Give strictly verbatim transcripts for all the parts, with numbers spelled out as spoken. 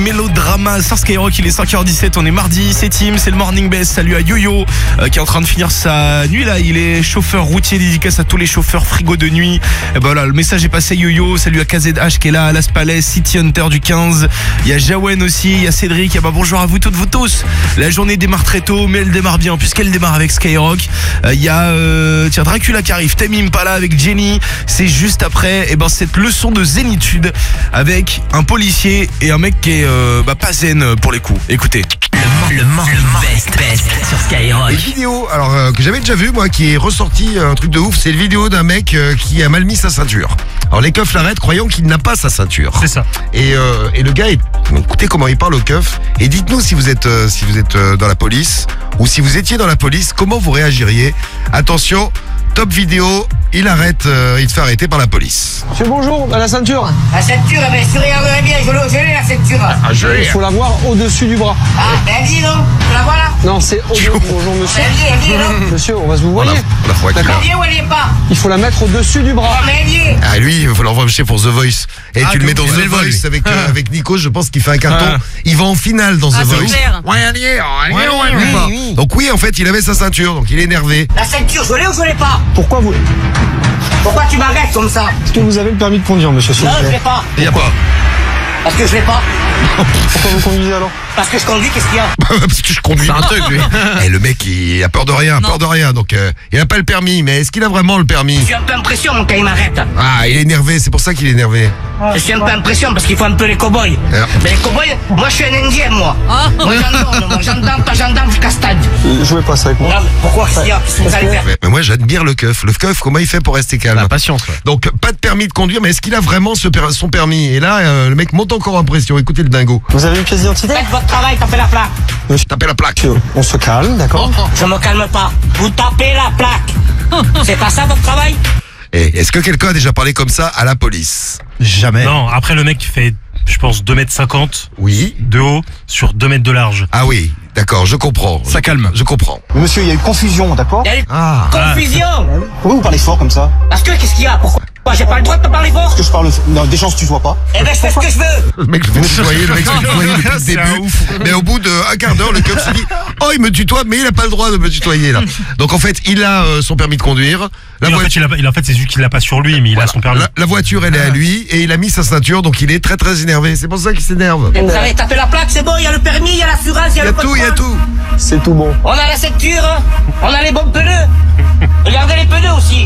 Mélodrama sur Skyrock, il est cinq heures dix-sept, on est mardi, c'est Tim, c'est le Morning Best. Salut à Yo-Yo euh, qui est en train de finir sa nuit là, il est chauffeur routier, dédicace à tous les chauffeurs frigo de nuit. Et ben voilà, le message est passé. Yo-Yo, salut à K Z H qui est là, à Las Palais, City Hunter du quinze. Il y a Jawen aussi, il y a Cédric, et ben bonjour à vous toutes, vous tous. La journée démarre très tôt, mais elle démarre bien puisqu'elle démarre avec Skyrock. Euh, Il y a euh, tiens Dracula qui arrive, Tame Impala avec Jenny. C'est juste après, et ben cette leçon de zénitude avec un policier et un mec qui est euh, bah, pas zen pour les coups. Écoutez. Le Morning Best, best sur Skyrock. Une vidéo alors euh, que j'avais déjà vu moi, qui est ressorti un truc de ouf. C'est une vidéo d'un mec euh, qui a mal mis sa ceinture. Alors les keufs l'arrêtent croyant qu'il n'a pas sa ceinture. C'est ça. Et, euh, et le gars, est... écoutez comment il parle aux keufs. Et dites-nous si vous êtes euh, si vous êtes euh, dans la police ou si vous étiez dans la police, comment vous réagiriez. Attention, top vidéo. Il arrête, euh, il se fait arrêter par la police. Monsieur, bonjour, à la ceinture. La ceinture, ben, si vous regardez bien, je l'ai, je l'ai la ceinture. Ah, je Il faut la voir au-dessus du bras. Ah, ben dis non, tu la vois là. Non, c'est au-dessus. Bonjour, monsieur. Ben dis, elle y est là. Monsieur, on va se vous Voilà, voyez. la fois qu'il a- Elle y est ou elle y est pas. Il faut la mettre au-dessus du bras. Oh, mais elle y est. Ah lui, il va l'envoyer pour The Voice. Et Ah, tu le de mets dans ouf, The il va, Voice lui. avec, euh, avec Nico, je pense qu'il fait un carton. Ah. Il va en finale dans The Ah, c'est Voice. clair. Ouais, elle y est, elle y est, Ouais, ouais, oui, elle y est pas. oui. Donc oui, en fait, il avait sa ceinture, donc il est énervé. La ceinture, je l'ai ou je l'ai pas. Pourquoi vous... Pourquoi tu m'arrêtes comme ça? Est-ce que vous avez le permis de conduire, monsieur, s'il Non, vous je l'ai plaît? pas. Il y a pas. Parce que je l'ai pas. Pourquoi vous conduisez alors? Parce que je conduis, qu'est-ce qu'il y a? Parce que je conduis. C'est un truc lui. Et le mec, il a peur de rien, Non. peur de rien. Donc euh, il a pas le permis, mais est-ce qu'il a vraiment le permis? Je suis un peu impression quand il m'arrête. Ah, il est énervé, c'est pour ça qu'il est énervé. Je suis un peu impression parce qu'il faut un peu les cow-boys. Ah. Mais les cow-boys, moi je suis un indien, moi. Ah. Moi j'en moi j'entends pas gendarme jusqu'à stade. Euh, Jouez pas ça avec moi. Non, pourquoi? Qu'est-ce qu'il y a? Qu'est-ce que vous allez faire? Mais, mais moi, j'admire le keuf. Le keuf, comment il fait pour rester calme? La patience, ouais. Donc pas de permis de conduire, mais est-ce qu'il a vraiment ce per- son permis? Et là, euh, le mec monte encore en pression. Écoutez le dingo. Vous avez une pièce d'identité? Faites votre travail, tapez la plaque. Tapez la plaque. Monsieur, on se calme, d'accord? Je me calme pas. Vous tapez la plaque. C'est pas ça votre travail? Et est-ce que quelqu'un a déjà parlé comme ça à la police? Jamais. Non, après le mec fait, je pense, deux mètres cinquante Oui. de haut sur deux mètres de large. Ah oui, d'accord, je comprends. Ça Je- calme. Je comprends. Mais monsieur, il y a eu confusion, d'accord? Il y a eu Ah. confusion. Pourquoi vous parlez fort comme ça? Parce que qu'est-ce qu'il y a? Pourquoi? Moi, j'ai pas le droit de te parler fort? Parce que je parle... Non, des gens se tutoient pas. Eh ben je fais ce que je veux. Le mec le fait tutoyer, le mec se fait tutoyer depuis le C'est un début. ouf. Mais au bout d'un quart d'heure, le keuf se dit « Oh, il me tutoie, mais il a pas le droit de me tutoyer, là. » Donc en fait, il a euh, son permis de conduire. La Et en, fait, voiture... il a, pas- il- en fait, c'est celui qui l'a pas sur lui, mais il a son permis. La, la voiture, elle est à lui et il a mis sa ceinture, donc il est très très énervé. C'est pour ça qu'il s'énerve. Vous avez tapé la plaque, c'est bon, il y a le permis, il y a l'assurance, il y Il a y a le code tout, il y a points. tout. C'est tout bon. On a la ceinture, hein. On a les bons pneus. Regardez les pneus aussi.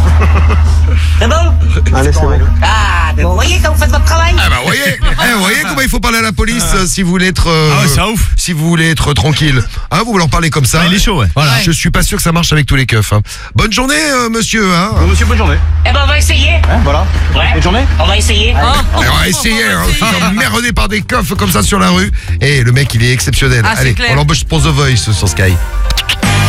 C'est bon? Allez, c'est bon. Ah, ben vous voyez quand vous faites votre travail? Ah bah voyez, eh, vous voyez comment il faut parler à la police euh, si vous voulez être euh, Ah ouais, c'est un ouf. si vous voulez être tranquille. Hein, vous leur parlez comme ça. Ah, il est chaud, ouais. Voilà. Je suis pas sûr que ça marche avec tous les keufs. Hein. Bonne journée, euh, monsieur. Hein. Monsieur, bonne journée. Eh ben on va essayer. Hein, voilà. Ouais. Bonne journée. On va essayer. Alors, on va essayer. Hein, emmerdé par des keufs comme ça sur la rue. Et le mec, il est exceptionnel. Ah, c'est Allez, clair. on l'embauche pour The Voice sur Sky.